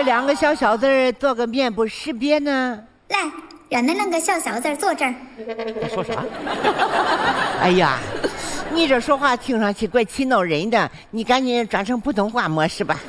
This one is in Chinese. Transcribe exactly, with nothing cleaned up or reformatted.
两个小小字做个面部识别呢？ 来，让那两个小小字坐这儿。 你说啥？哎呀，你这说话听上去怪气恼人的，你赶紧转成普通话模式吧。